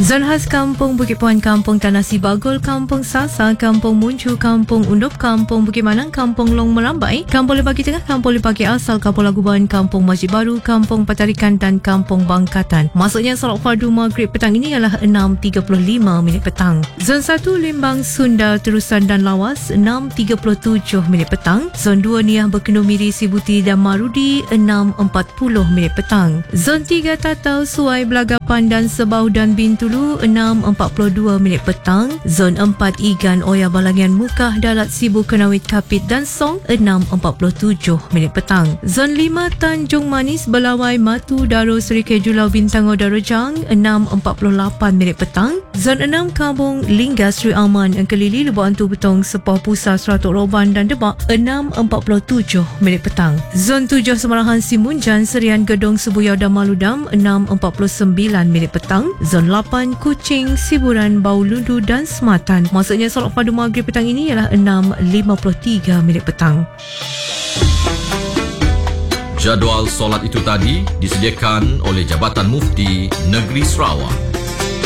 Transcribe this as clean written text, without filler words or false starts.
Zon khas Kampung Bukit Puan, Kampung Tanah Sibagul, Kampung Sasa, Kampung Muncu, Kampung Undup, Kampung Bukit Manang, Kampung Long Melambai, Kampung Lepaki Tengah, Kampung Lepaki Asal, Kampung Laguban, Kampung Masjid Baru, Kampung Patarikan dan Kampung Bangkatan. Masuknya solat fardu maghrib petang ini ialah 6.35 minit petang. Zon 1 Limbang, Sunda, Terusan dan Lawas 6.37 minit petang. Zon 2 Niah, Berkenur, Miri, Sibuti dan Marudi 6.40 minit petang. Zon 3 Tatau, Suai, Belagapan dan Sebau dan Bintulu 6.42 minit petang. Zon 4 Igan, Oya, Balangian, Mukah, Dalat, Sibu, Kenawit, Kapit dan Song 6.47 minit petang. Zon 5 Tanjung Manis, Belawai, Matu, Daro, Serikay, Julau, Bintangor, Darujang 6.48 minit petang. Zon 6 Kampung Lingga, Sri Aman, Kelili, Lubuk Antu, Betong, Sepah, Pusar, Seratuk, Roban dan Debak 6.47 minit petang. Zon 7 Semarahan, Simunjan, Serian, Gedong, Sebuyau dan Maludam 6.49 minit petang. Zon 8 Kuching, Siburan, Bau Lundu dan Sematan. Maksudnya solat fardu maghrib petang ini ialah 6.53 minit petang. Jadual solat itu tadi disediakan oleh Jabatan Mufti Negeri Sarawak.